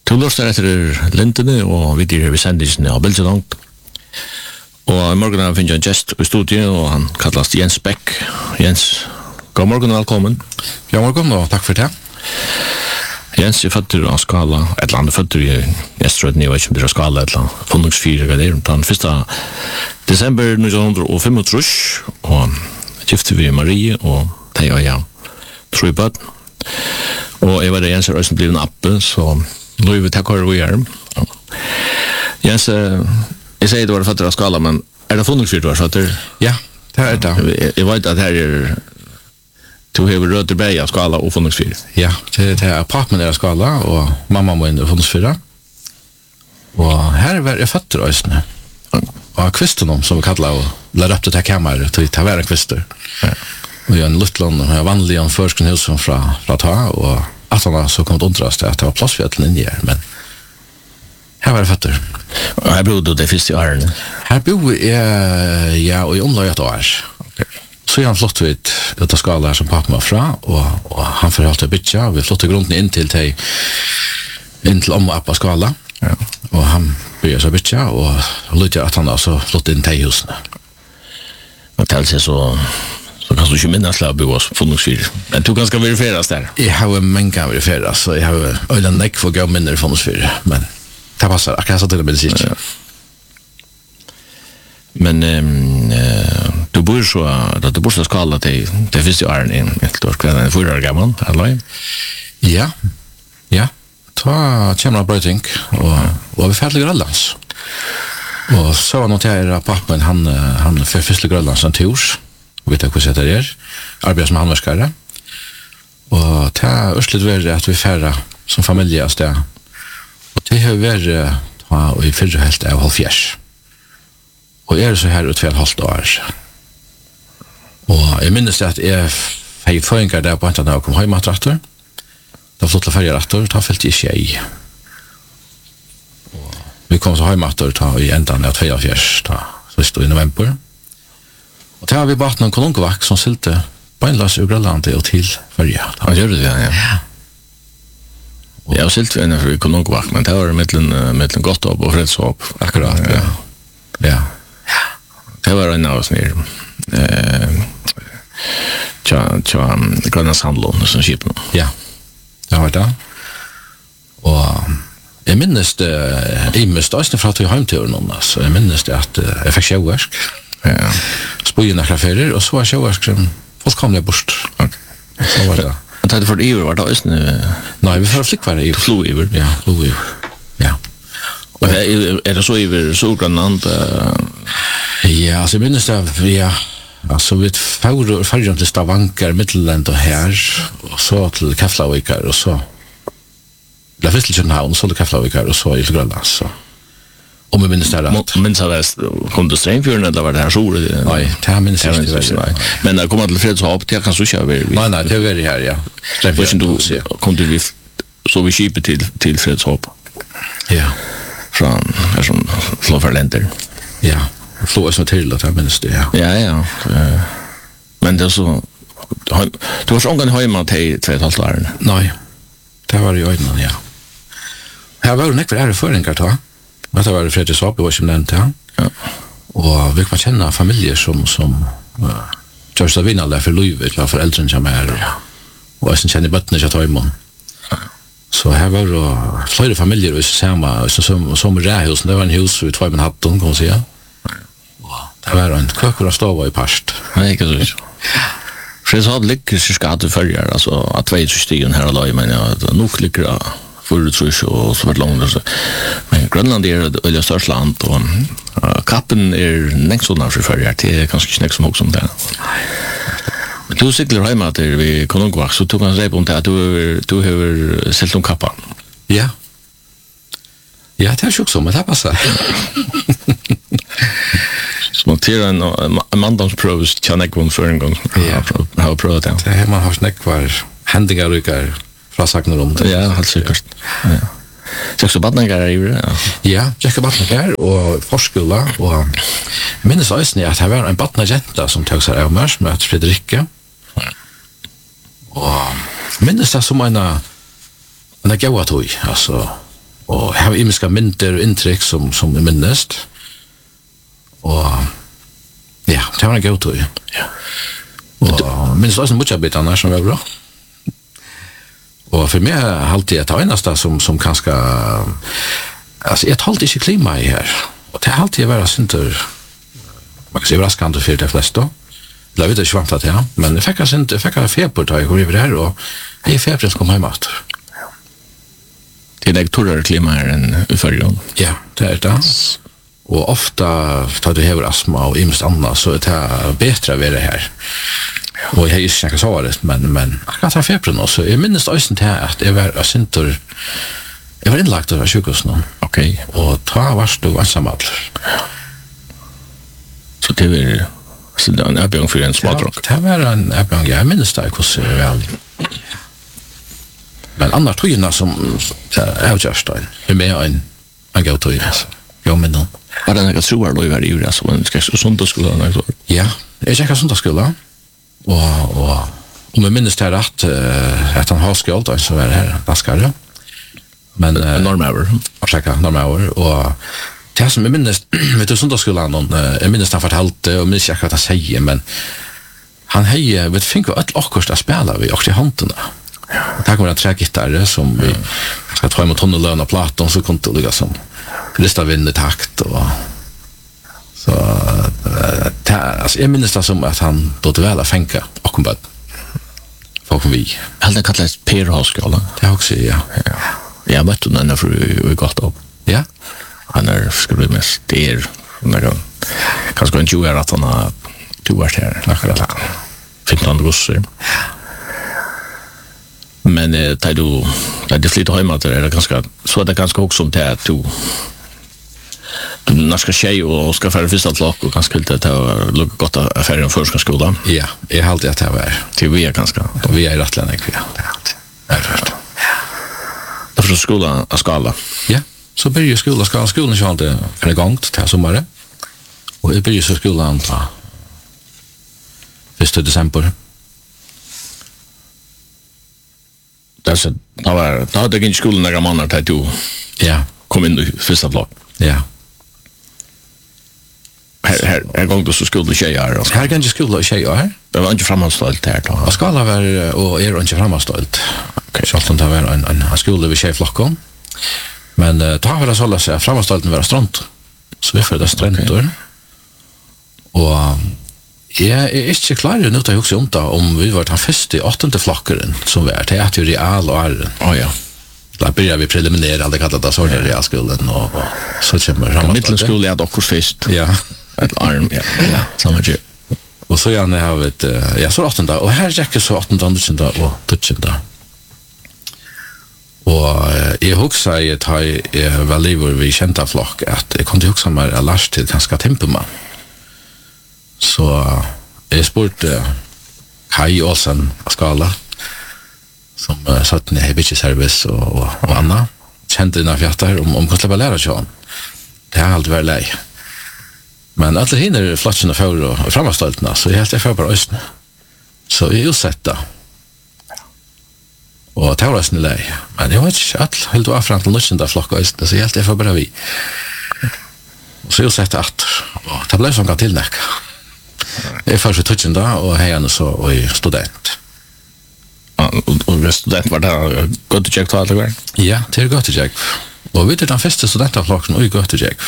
Du låster etter lintene, og vi dyrer ved sendisene av Bilsedongt. Og I morgen har vi finnet en gest i studiet, og han kalles Jens Beck. Jens, god morgen og velkommen. God morgen, og takk for det. Jens er føtter av skala, et eller annet føtter i Estrøden, jeg vet ikke om det er skala, et eller annet funningsfyrer, det er den 1. desember 1935, og gifte vi Marie, og det og jeg tror på det. Og jeg var det Jens er også blevet en appe, så nå er vi takk hva vi gjør. Jens, jeg sier du var føtter av skala, men er det funningsfyrer du var føtter? Ja, det er det. Jeg vet at her er du har rødt i av skala og funningsfyr. Ja, det er apartment av skala, og mamma må inn i funningsfyra. Og her er jeg føtter øysene. Og kvisten om, som vi kallar, og lær opp til det kameret, til å være kvister. Og jeg er en luttlån, og jeg er vanlig en førskunhusen fra ta, og at han så kom det undrast at det var plass for etter inni her, men her var jeg føtter. Og her bodde du det første årene? Her bodde jeg, ja, og i omlag et år. Så han flott ut av skala her som pappen var fra, og han forhalte bytja, og vi flottet grunnen inn til om og opp av skala, ja. Og han bygde seg bytja, og lydde at han altså flottet inn til husene. Men til seg så kan du ikke minnes la bo oss funningsfyr, men du kan skal verifieres der. Jeg har jo mange kan verifieres, så jeg har jo øyne nekk for å gå minner funningsfyr, men det passer, akkurat så til det medisin. Ja. Men du bor så skala til første åren i et år, hva er det 4 år gammel, eller? Ja, ta kommer av brøyting, og vi ferdig grønlands. Og så noterer pappen, han første grønlands en tors, og vet ikke hva det er, arbeider som handverskere. Og det er østlig verre at vi ferdig som familie av sted. Og det har vært i 4 helt av halvfjers. Og jeg er så her ut 2,5 år. Og jeg minnes at jeg fikk føringer der på enten jeg kom hjemme etter etter. Da flott til ferger etter, da følte jeg ikke jeg. Og vi kom så hjemme etter, da i enden av 42, da siste i november. Og da har vi bart noen kolongvak som silte beinløs ur Grønlandet og til ferger. Ja, gjør det, ja. Jeg har silt for en av kolongvak, men det var mittelen godt opp og fredsopp. Akkurat, ja. Det var en av oss nere. Tja, Grønlandshandlån som kipen. Ja, det var det. Og jeg minnes det, jeg miste også fra til heimturen noen, så jeg minnes det at jeg fikk sjøversk. Ja. Spøyen av kraferer, og så var sjøversk som fullkomlig bort. Okay. Så var det. Men det for iver, var det også? Nei, vi får flikkvære iver. Flo iver? Ja, flo iver. Ja. Og er det så iver Solgrønland? Ja, altså jeg minnes det, ja, altså vi ferger til Stavanger, Midtland og her, og så til Keflavikar, og så ble først til København, så til Keflavikar, og så i Grønland, så. Og vi minnes det at. Minns det kom til Strengfjorden, eller var det her Sore? Nei, det minnes jeg ikke. Men det kom til Fredshopp, det kan så ikke være? Nei, det er her, ja. Strengfjorden, kom du så vi kipet til Fredshopp? Ja. Fra her som Flåfarlenter? Ja. Flå som till att jag minns det, ja. Ja. Men det är så du var så omgång hemma till 2,5 år. Nej. Det var i ögonen, ja. Här var det nekvar äreföringar ta. Det var Fredrik Saab, var som nämnt, ja. Och vi kan känna familjer som George Davina där för livet, var föräldern som är och jag känner bötterna jag tar imon. Så här var det flera familjer i samma som rähus, det var en hus vid 2,5 kan man säga. Det var en kökor och stava i past. Nej, inte så. Fredshopp ligger skade förr, alltså att 2 stigen här alla, men nog ligger för trus och så vart långt. Men Grönland är det största land och kappen är nästa sådana för det är ganska snäck som också om det. Men du cyklar hemma till vi Konungvak, så tog man sig på att du har sett om kappan. Ja. Ja, det är ju också, men det passar. Montera en mandomsprövs kan jag gå för en gång. Jag har prövat det. Det här man har snäckvar händiga rykar frasagnar om det. Ja, helt säkert. Ja. Sex och badningar är ju det. Ja, jag badningar och förskola och minns också att det var en badnagenta som tog sig av mörs med Fredrika. Och minns det som en goa tog, alltså Og jeg har imiska mynter og inntrykk som er minnest. Og ja, det var en god tog. Ja. Og minst også en mutjabitene som var bra. Og for meg er alltid et eneste som kanskje... Altså, jeg talte ikke klima i her. Og det er alltid vært sinter... Man kan si raskant for de fleste. Jeg vet ikke vant at jeg, men jeg fikk feber da jeg går over her, og jeg er feberen som kom hjem etter. Det er torrare klima her enn i förrgrund. Ja, det er det. Og ofta, da du hever astma og imest annet, så er det bedre å være her. Og jeg har ikke snakket svaret, men akkurat har feberen også. Jeg minnes også til at jeg var sinter... Jeg var innlagt av sykhusen. Ok. Og da var du ansamall. Så det var... Så det var en erbjørn for en smadrock. Det var en erbjørn, jeg minnes det hvordan det var veldig. Men andre togene som er Kjørstein, er med en god tog, altså. Jo, men noen. Var det noen troer lov i Ivra, som en sundagsskola? Ja, jeg kjekket sundagsskola, og vi minnes det rett at han har skjølt, så var det her, Laskare. Men Normauer. Normauer, og det som jeg minnes, vet du, sundagsskolen, jeg minnes han fortalte, og minnes ikke akkurat han sier, men han heier, vet du, finner jo et akkurat å spille vi, også i håndene. Det kommer en trägitarre som vi ska ta emot honom och löna platon, så kom det ligga som Krista vinner takt och så alltså jag minns det som att han då väl att fänka och kom bara folk vi Helt kallas Per Halskola. det också ja. Jag vet inte när för gott upp. Ja. Han är skulle mest där någon kanske en 20 år att han har 2 år här. Akkurat. 15 russer. Men det flyttar hem att det är ganska så det ganska också som det att du ska tjej och ska för första flock och ganska kul att det lukar gott affären första skolan. Ja, jag har alltid att det var till vi är ganska vi är rätt länge ja. Det är rätt. Därför skolan är skala. Ja, så börjar skolan så alltid en gång till sommaren. Och det börjar så skolan 1 december. Det hade inte skolan några månader till att du kom in i första flock. Ja. Här gång då så skulle tjejer. Här kan ju skola tjejer. Det var inte framhandstölt här då. Och skala var och är inte framhandstölt. Okej, så att det var en skola vid tjejflocken. Men då var det så att säga framhandsstölten var strand. Så vi får det stränder. Och jag är inte klar nu att jag också om vi var den första 8:e flockaren som var det är ju real och är. Ja. Då börjar vi preliminära alla kallar det så där realskolan och så kommer fram. Mittelskolan är dock först. Ja. Ett arm ja. Samma ju. Och så gärna har vi ja så 8:e och här räcker så 8:e och 12:e. Och jag huxar ju att jag var lever vi kända flock att jag kunde huxa mig att last till ganska tempoman. Så jag spurte Kai Olsen av Skala som satt i bitcheservice och Anna kände innan fjattar om kunde bara lära sig om. Det har alltid varit lej. Men alla hinner flatchen och för och framstältna så jag helt för bara ösn. Så jag utsätta. Och det var ösn lej. Men jag vet inte att helt var fram till lunchen där flocka ösn så helt för bara vi. Så jag utsätta att och det blev som kan tillnäcka. Jag först vid touchen då och här så och student. Och student var det gott att checka allt det. Ja, det är gott att checka. Och vi den första studentaflocken och gott att checka.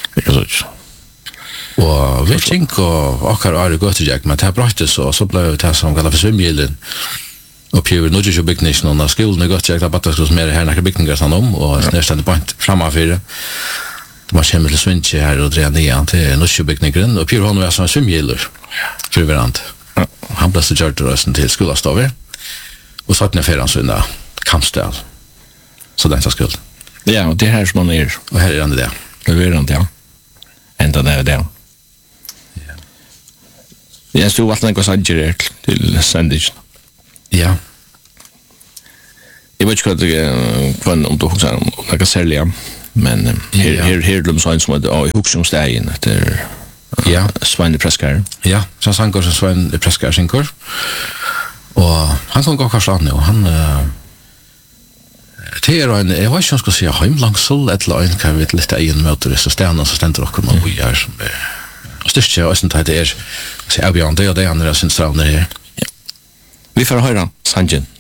Och vi tänker och är det gott att checka men det bröt så blev det som kallas för svimgillen. Och på nu ju byggnationen och skolan gott att checka att det skulle mer här när byggnader sån om och nästan point framför. Man kommer till Svinche här och drar ner till Norrköpinggrund och Pyrr honom är som svimgiller för varandra. Han blev så gjort rösten till skolastaver och satt ner för såna kampstal. Så den skuld. Ja, och det här som man är och här är det där. Det är det ja. Ända där där. Ja. Jag stod vart något så direkt till sandwich. Ja. Jag vet inte vad om du också några sälja. Men här de sån som i Huxumstegen efter ja Svein Preskar. Ja, så han går så Svein Preskar synkor. Och han kan gå kanske nu han Det en, jeg vet ikke om jeg skal si heimlangsel, eller en kan vi litt egen møter, så stedene som stender dere med vi er som styrke, og sånn at det så jeg bjørn det og det andre sin stravner her. Vi får høre Sanjen.